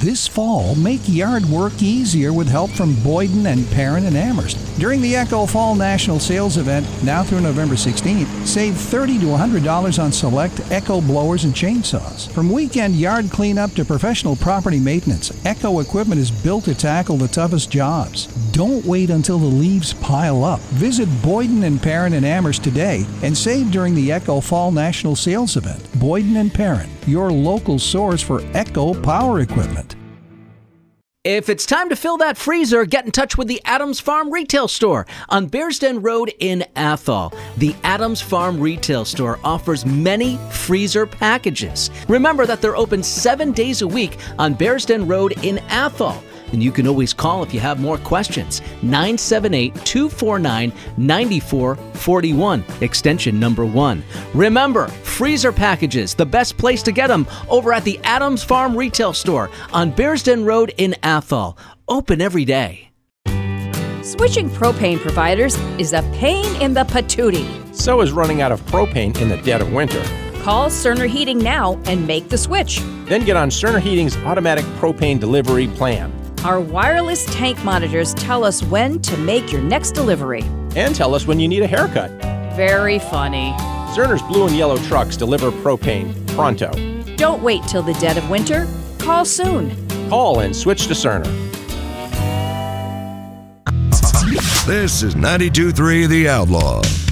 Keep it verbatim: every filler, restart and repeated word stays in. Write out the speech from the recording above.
This fall, make yard work easier with help from Boyden and Perrin in Amherst. During the Echo Fall National Sales Event, now through November sixteenth, save thirty to one hundred dollars on select Echo blowers and chainsaws. From weekend yard cleanup to professional property maintenance, Echo equipment is built to tackle the toughest jobs. Don't wait until the leaves pile up. Visit Boyden and Perrin in Amherst today and save during the Echo Fall National Sales Event. Boyden and Perrin, your local source for Echo power equipment. If it's time to fill that freezer, get in touch with the Adams Farm Retail Store on Bearsden Road in Athol. The Adams Farm Retail Store offers many freezer packages. Remember that they're open seven days a week on Bearsden Road in Athol. And you can always call if you have more questions. nine seven eight, two four nine, nine four four one, extension number one. Remember, freezer packages, the best place to get them, over at the Adams Farm Retail Store on Bearsden Road in Athol. Open every day. Switching propane providers is a pain in the patootie. So is running out of propane in the dead of winter. Call Cerner Heating now and make the switch. Then get on Cerner Heating's automatic propane delivery plan. Our wireless tank monitors tell us when to make your next delivery. And tell us when you need a haircut. Very funny. Cerner's blue and yellow trucks deliver propane pronto. Don't wait till the dead of winter. Call soon. Call and switch to Cerner. This is ninety-two point three The Outlaw.